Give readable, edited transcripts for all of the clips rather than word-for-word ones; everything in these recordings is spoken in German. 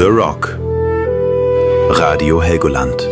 The Rock. Radio Helgoland.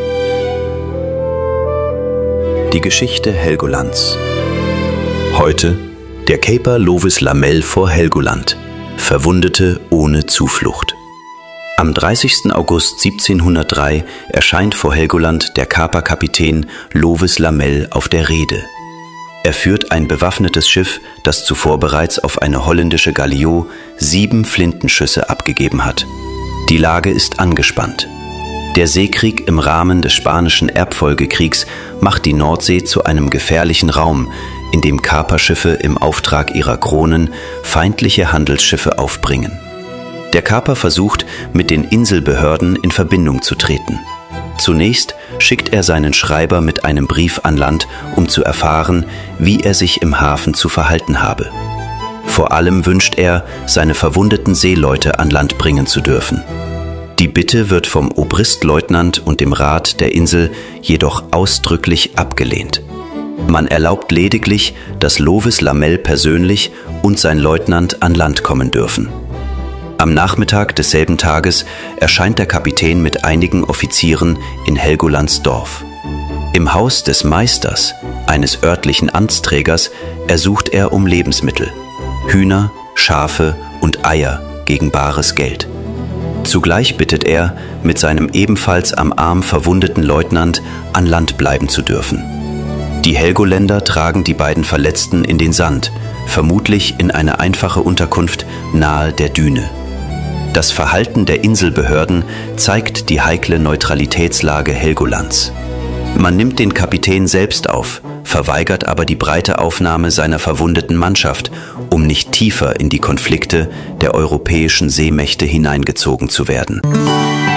Die Geschichte Helgolands. Heute der Caper Lovis Lamel vor Helgoland. Verwundete ohne Zuflucht. Am 30. August 1703 erscheint vor Helgoland der Kaperkapitän Lovis Lamel auf der Reede. Er führt ein bewaffnetes Schiff, das zuvor bereits auf eine holländische Galiot 7 Flintenschüsse abgegeben hat. Die Lage ist angespannt. Der Seekrieg im Rahmen des Spanischen Erbfolgekriegs macht die Nordsee zu einem gefährlichen Raum, in dem Kaperschiffe im Auftrag ihrer Kronen feindliche Handelsschiffe aufbringen. Der Kaper versucht, mit den Inselbehörden in Verbindung zu treten. Zunächst schickt er seinen Schreiber mit einem Brief an Land, um zu erfahren, wie er sich im Hafen zu verhalten habe. Vor allem wünscht er, seine verwundeten Seeleute an Land bringen zu dürfen. Die Bitte wird vom Obristleutnant und dem Rat der Insel jedoch ausdrücklich abgelehnt. Man erlaubt lediglich, dass Lovis Lamel persönlich und sein Leutnant an Land kommen dürfen. Am Nachmittag desselben Tages erscheint der Kapitän mit einigen Offizieren in Helgolands Dorf. Im Haus des Meisters, eines örtlichen Amtsträgers, ersucht er um Lebensmittel: Hühner, Schafe und Eier gegen bares Geld. Zugleich bittet er, mit seinem ebenfalls am Arm verwundeten Leutnant an Land bleiben zu dürfen. Die Helgoländer tragen die beiden Verletzten in den Sand, vermutlich in eine einfache Unterkunft nahe der Düne. Das Verhalten der Inselbehörden zeigt die heikle Neutralitätslage Helgolands. Man nimmt den Kapitän selbst auf, verweigert aber die breite Aufnahme seiner verwundeten Mannschaft, um nicht tiefer in die Konflikte der europäischen Seemächte hineingezogen zu werden.